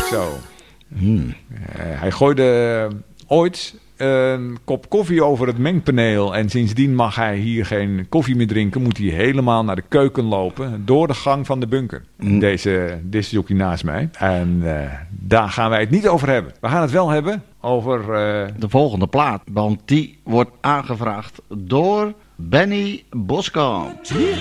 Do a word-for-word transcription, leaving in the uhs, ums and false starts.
Zo. Hmm. Uh, hij gooide ooit een kop koffie over het mengpaneel. En sindsdien mag hij hier geen koffie meer drinken. Moet hij helemaal naar de keuken lopen. Door de gang van de bunker. Mm. Deze discjockey naast mij. En uh, daar gaan wij het niet over hebben. We gaan het wel hebben over... Uh... de volgende plaat. Want die wordt aangevraagd door Benny Boskamp.